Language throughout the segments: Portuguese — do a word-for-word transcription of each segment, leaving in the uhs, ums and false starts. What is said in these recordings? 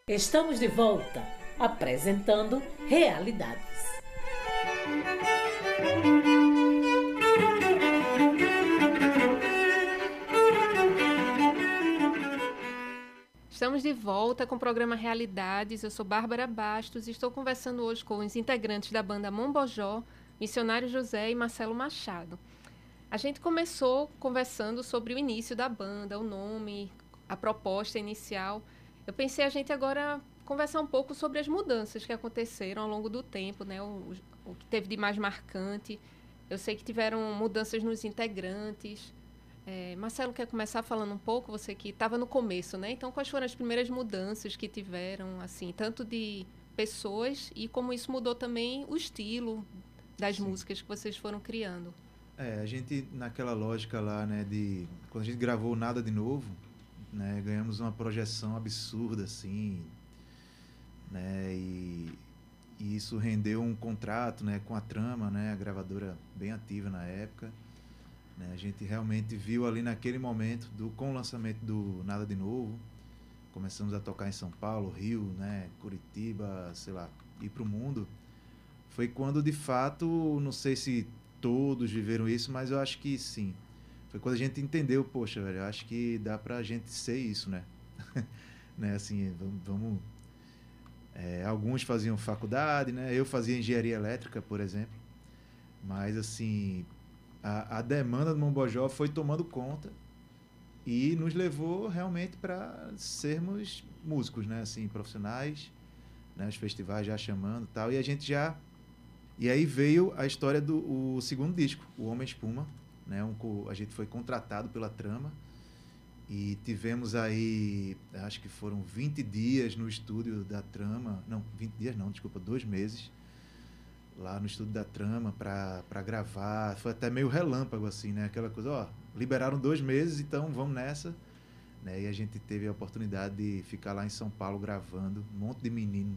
Estamos de volta, apresentando Realidades. Estamos de volta com o programa Realidades. Eu sou Bárbara Bastos e estou conversando hoje com os integrantes da banda Mombojó, Missionário José e Marcelo Machado. A gente começou conversando sobre o início da banda, o nome, a proposta inicial. Eu pensei a gente agora conversar um pouco sobre as mudanças que aconteceram ao longo do tempo, né? O, o que teve de mais marcante. Eu sei que tiveram mudanças nos integrantes. É, Marcelo, quer começar falando um pouco? Você que estava no começo, né? Então, quais foram as primeiras mudanças que tiveram, assim, tanto de pessoas e como isso mudou também o estilo das Sim. músicas que vocês foram criando? É, a gente naquela lógica lá, né, de quando a gente gravou Nada de Novo, né, ganhamos uma projeção absurda assim, né, e, e isso rendeu um contrato, né, com a Trama, né, a gravadora bem ativa na época, né, a gente realmente viu ali naquele momento do com o lançamento do Nada de Novo, começamos a tocar em São Paulo, Rio, né, Curitiba, sei lá, ir pro mundo. Foi quando de fato, não sei se todos viveram isso, mas eu acho que sim. Foi quando a gente entendeu, poxa, velho, eu acho que dá pra gente ser isso, né? né assim, vamos. vamos é, alguns faziam faculdade, né? Eu fazia engenharia elétrica, por exemplo. Mas assim, a, a demanda do Mombojó foi tomando conta e nos levou realmente para sermos músicos, né? Assim, profissionais, né? Os festivais já chamando e tal. E a gente já. E aí veio a história do o segundo disco, O Homem Espuma, né? Um, a gente foi contratado pela Trama e tivemos aí, acho que foram vinte dias no estúdio da Trama, não, vinte dias não, desculpa, dois meses lá no estúdio da Trama para gravar. Foi até meio relâmpago assim, né? Aquela coisa, ó, liberaram dois meses, então vamos nessa. Né? E a gente teve a oportunidade de ficar lá em São Paulo gravando, um monte de menino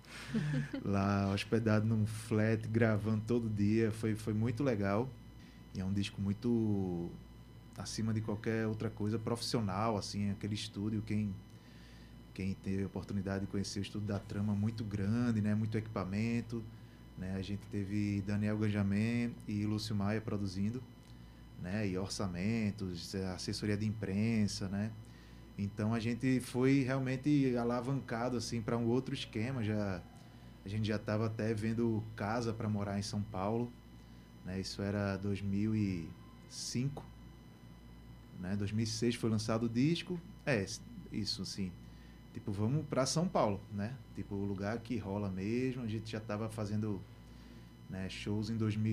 lá hospedado num flat, gravando todo dia. Foi, foi muito legal. E é um disco muito acima de qualquer outra coisa, profissional, assim, aquele estúdio, quem, quem teve a oportunidade de conhecer o estúdio da Trama, muito grande, né? Muito equipamento. Né? A gente teve Daniel Ganjamin e Lúcio Maia produzindo, né? E orçamentos, assessoria de imprensa, né? Então a gente foi realmente alavancado assim para um outro esquema. Já a gente já estava até vendo casa para morar em São Paulo, né? Isso era dois mil e cinco, né? dois mil e seis foi lançado o disco. É, isso assim. Tipo, vamos para São Paulo, né? Tipo, o lugar que rola mesmo. A gente já estava fazendo, né, shows em dois mil